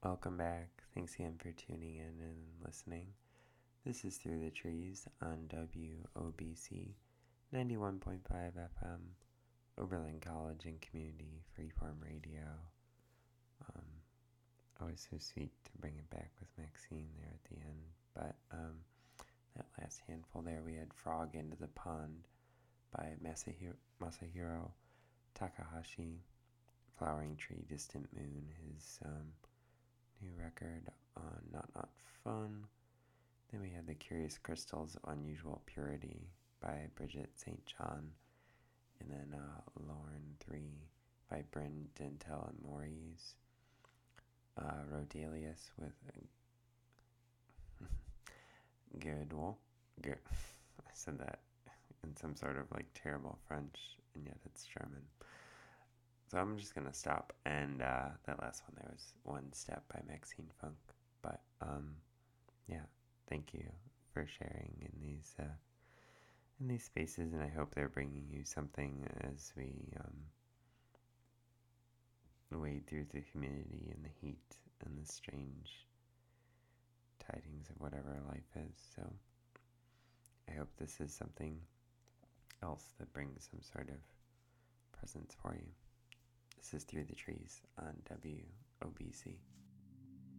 Welcome back. Thanks again for tuning in and listening. This is Through the Trees on WOBC 91.5 FM, Oberlin College and Community Freeform Radio. Always so sweet to bring it back with Maxine there at the end. But that last handful there, we had Frog Into the Pond by Masahiro Takahashi. Flowering Tree, Distant Moon, his new record on Not Fun. Then we had The Curious Crystals of Unusual Purity by Bridget St. John. And then Lauren 3 by Bryn Dentel and Maurice. Rodalius with Girdwol. I said that in some sort of like terrible French, and yet it's German. So I'm just going to stop, and that last one there was One Step by Maxine Funk. But, yeah, thank you for sharing in these spaces, and I hope they're bringing you something as we wade through the humidity and the heat and the strange tidings of whatever life is. So I hope this is something else that brings some sort of presence for you. This is Through the Trees on WOBC.